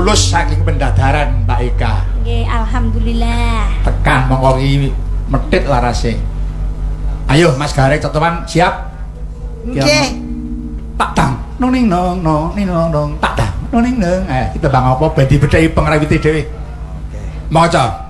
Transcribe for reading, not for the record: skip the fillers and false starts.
lulus saking pendadaran Mbak Eka. Nggih, alhamdulillah. Tekan mongko iki medhit larase. Ayo Mas Garek Cotoman siap? Nggih. Tak dang noning nong nong ning nong nong tak dang noning nong. Kita bang apa ben dibedheki pengrawite dhewe. Oke. Maca.